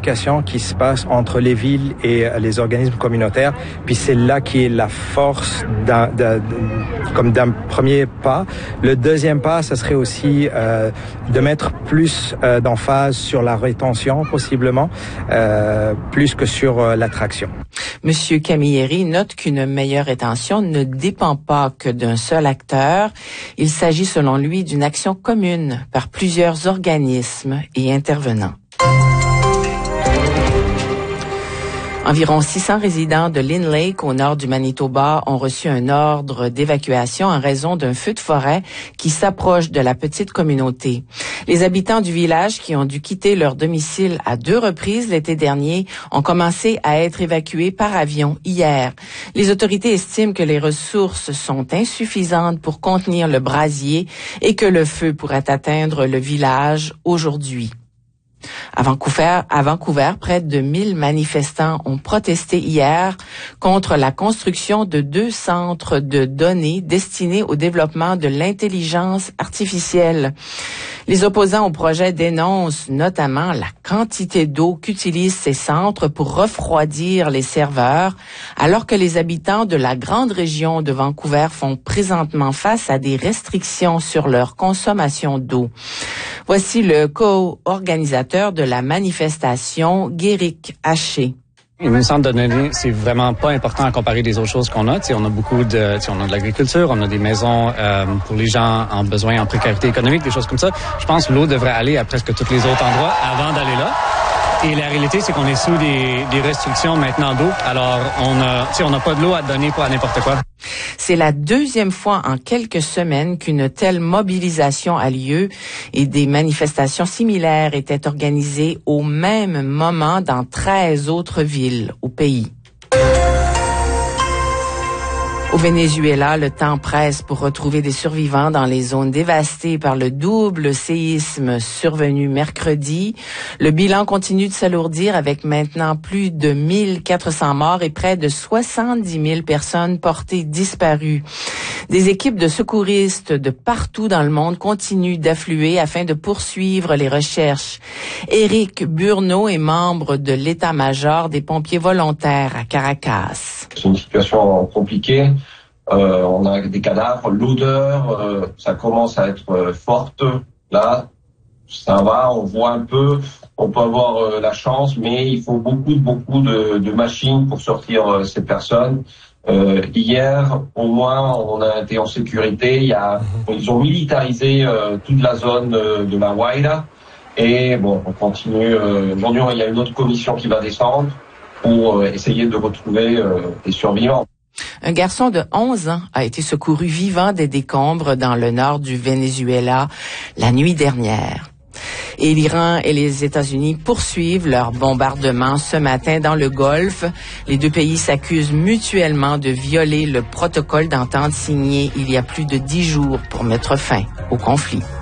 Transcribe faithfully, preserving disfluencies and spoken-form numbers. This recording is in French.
communication qui se passe entre les villes et les organismes communautaires. Puis c'est là qui est la force d'un, d'un, comme d'un premier pas. Le deuxième pas, ça serait aussi euh, de mettre plus euh, d'emphase sur la rétention, possiblement, euh, plus que sur euh, l'attraction. Monsieur Camilleri note qu'une meilleure rétention ne dépend pas que d'un seul acteur. Il s'agit, selon lui, d'une action commune par plusieurs organismes et intervenants. Environ six cents résidents de Lynn Lake, au nord du Manitoba, ont reçu un ordre d'évacuation en raison d'un feu de forêt qui s'approche de la petite communauté. Les habitants du village, qui ont dû quitter leur domicile à deux reprises l'été dernier, ont commencé à être évacués par avion hier. Les autorités estiment que les ressources sont insuffisantes pour contenir le brasier et que le feu pourrait atteindre le village aujourd'hui. À Vancouver, à Vancouver, près de mille manifestants ont protesté hier contre la construction de deux centres de données destinés au développement de l'intelligence artificielle. Les opposants au projet dénoncent notamment la quantité d'eau qu'utilisent ces centres pour refroidir les serveurs, alors que les habitants de la grande région de Vancouver font présentement face à des restrictions sur leur consommation d'eau. Voici le co-organisateur de la manifestation, Guéric Haché. Les centres de données, c'est vraiment pas important à comparer des autres choses qu'on a. T'sais, on a beaucoup de, on a de l'agriculture, on a des maisons euh, pour les gens en besoin, en précarité économique, des choses comme ça. Je pense que l'eau devrait aller à presque tous les autres endroits avant d'aller là. Et la réalité, c'est qu'on est sous des, des restrictions maintenant d'eau. Alors, on a, on n'a pas de l'eau à donner pour à n'importe quoi. C'est la deuxième fois en quelques semaines qu'une telle mobilisation a lieu et des manifestations similaires étaient organisées au même moment dans treize autres villes au pays. Au Venezuela, le temps presse pour retrouver des survivants dans les zones dévastées par le double séisme survenu mercredi. Le bilan continue de s'alourdir avec maintenant plus de mille quatre cents morts et près de soixante-dix mille personnes portées disparues. Des équipes de secouristes de partout dans le monde continuent d'affluer afin de poursuivre les recherches. Éric Burneau est membre de l'état-major des pompiers volontaires à Caracas. C'est une situation compliquée. Euh, on a des cadavres, l'odeur, euh, ça commence à être euh, forte. Là, ça va, on voit un peu, on peut avoir euh, la chance, mais il faut beaucoup, beaucoup de, de machines pour sortir euh, ces personnes. Euh, hier, au moins, on a été en sécurité. Il y a, ils ont militarisé euh, toute la zone euh, de la Guaira. Et bon, on continue. Euh, aujourd'hui, il y a une autre commission qui va descendre pour euh, essayer de retrouver euh, les survivants. Un garçon de onze ans a été secouru vivant des décombres dans le nord du Venezuela la nuit dernière. Et l'Iran et les États-Unis poursuivent leur bombardement ce matin dans le Golfe. Les deux pays s'accusent mutuellement de violer le protocole d'entente signé il y a plus de dix jours pour mettre fin au conflit.